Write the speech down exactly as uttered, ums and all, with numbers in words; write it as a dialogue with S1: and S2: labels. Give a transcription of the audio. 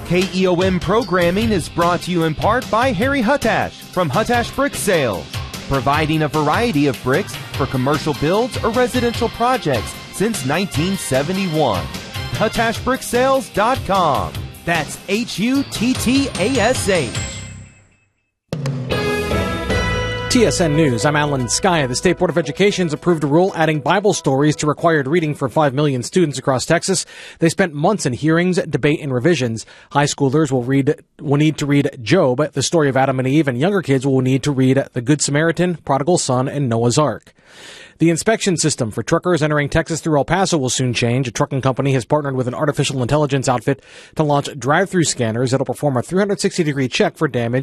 S1: K E O M programming is brought to you in part by Harry Huttash from Huttash Brick Sales, providing a variety of bricks for commercial builds or residential projects since nineteen seventy-one. Huttash Brick Sales dot com. That's H U T T A S H.
S2: T S N News, I'm Alan Skye. The State Board of Education has approved a rule adding Bible stories to required reading for five million students across Texas. They spent months in hearings, debate, and revisions. High schoolers will read will need to read Job, the story of Adam and Eve, and younger kids will need to read The Good Samaritan, Prodigal Son, and Noah's Ark. The inspection system for truckers entering Texas through El Paso will soon change. A trucking company has partnered with an artificial intelligence outfit to launch drive-through scanners that will perform a three sixty degree check for damage